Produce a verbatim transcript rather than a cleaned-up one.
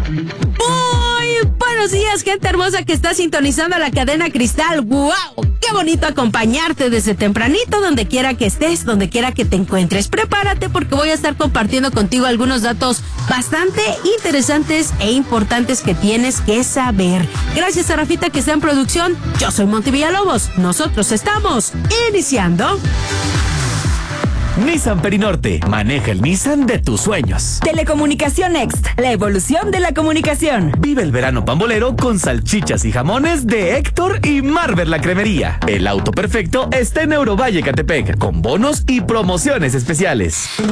Muy buenos días, gente hermosa que está sintonizando la cadena Cristal. ¡Wow! ¡Qué bonito acompañarte desde tempranito, donde quiera que estés, donde quiera que te encuentres! Prepárate porque voy a estar compartiendo contigo algunos datos bastante interesantes e importantes que tienes que saber. Gracias a Rafita que está en producción. Yo soy Monty Villalobos. Nosotros estamos iniciando. Nissan Perinorte. Maneja el Nissan de tus sueños. Telecomunicación Next. La evolución de la comunicación. Vive el verano pambolero con salchichas y jamones de Héctor y Marvel la Cremería. El auto perfecto está en Eurovalle Catepec, con bonos y promociones especiales.